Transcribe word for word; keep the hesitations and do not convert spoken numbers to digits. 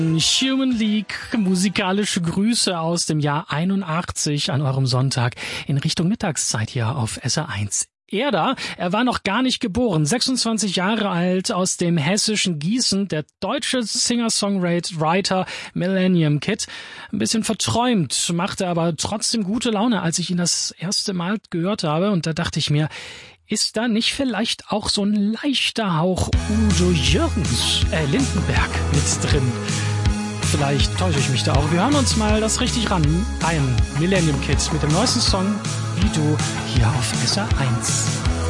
Human League, musikalische Grüße aus dem Jahr einundachtzig an eurem Sonntag in Richtung Mittagszeit hier auf S R eins. Er da, er war noch gar nicht geboren, sechsundzwanzig Jahre alt, aus dem hessischen Gießen, der deutsche Singer-Songwriter Millennium Kid. Ein bisschen verträumt, machte aber trotzdem gute Laune, als ich ihn das erste Mal gehört habe. Und da dachte ich mir, ist da nicht vielleicht auch so ein leichter Hauch Udo Jürgens, äh, Lindenberg mit drin? Vielleicht täusche ich mich da auch. Wir hören uns mal das richtig ran. Ein Millennium Kid mit dem neuesten Song Wie du hier auf S R eins.